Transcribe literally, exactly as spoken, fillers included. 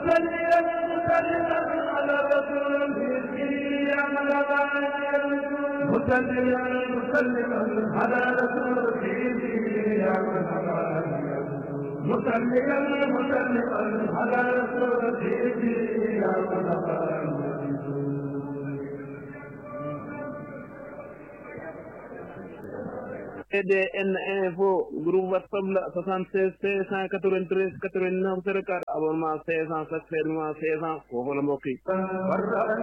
مسلما مسلما على رسول يا مسلما مسلما على رسول يا E D N info groupe WhatsApp la soixante-seize cinq cent quatre-vingt-treize quatre-vingt-neuf zéro quatre abonnement cinq cent chaque mois cinq cent foofu la mbokk yi